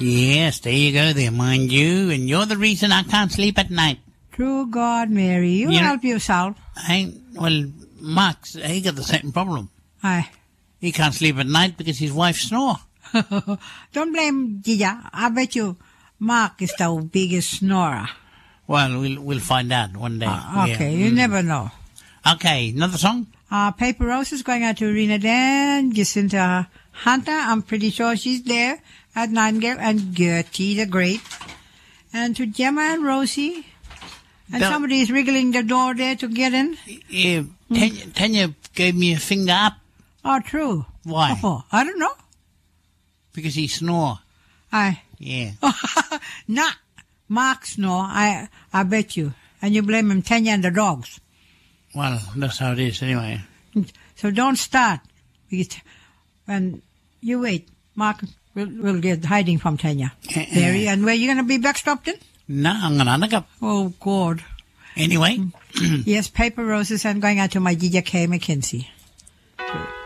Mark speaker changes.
Speaker 1: Yes, there you go there, mind you. And you're the reason I can't sleep at night.
Speaker 2: True God, Mary, you help yourself.
Speaker 1: Mark's, he got the same problem.
Speaker 2: Aye.
Speaker 1: He can't sleep at night because his wife snore.
Speaker 2: Don't blame Gija. I bet you Mark is the biggest snorer.
Speaker 1: Well, we'll find out one day.
Speaker 2: Okay, you never know.
Speaker 1: Okay, another song?
Speaker 2: Paper Roses going out to Rena Dan, Jacinta Hunter. I'm pretty sure she's there at Nightingale, and Gertie the Great. And to Gemma and Rosie. And somebody is wriggling the door there to get in.
Speaker 1: Yeah, Tanya gave me a finger up.
Speaker 2: Oh, true.
Speaker 1: Why?
Speaker 2: Oh, I don't know.
Speaker 1: Because he snore.
Speaker 2: Aye.
Speaker 1: Yeah.
Speaker 2: Nah, Mark snore, I bet you. And you blame him, Tanya and the dogs.
Speaker 1: Well, that's how it is anyway.
Speaker 2: So don't start. And you wait. Mark will get hiding from Tanya. Mary, and where you going to be backstopped in?
Speaker 1: No, I'm going to undercup.
Speaker 2: Oh, God.
Speaker 1: Anyway.
Speaker 2: Yes, Paper Roses, and going out to my Gija K. McKenzie.